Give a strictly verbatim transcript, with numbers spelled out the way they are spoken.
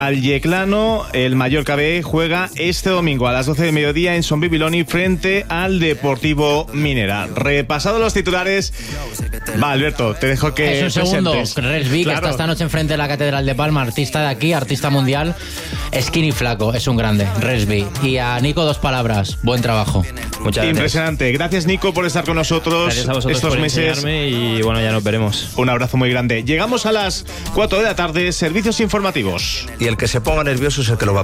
Al Yeclano, el Mallorca B juega este domingo a las doce de mediodía en Son Bibiloni frente al Deportivo Minera. Repasados los titulares, va Alberto, te dejo que es un segundo. Resby, claro, que está esta noche enfrente de la Catedral de Palma, artista de aquí, artista mundial, skinny flaco, es un grande, Resby. Y a Nico dos palabras, buen trabajo. Muchas gracias. Impresionante, gracias Nico por estar con nosotros gracias a vosotros estos por meses y bueno, ya nos veremos. Un abrazo muy grande. Llegamos a las cuatro de la tarde, servicios informativos. Y el que se ponga nervioso es el que lo va a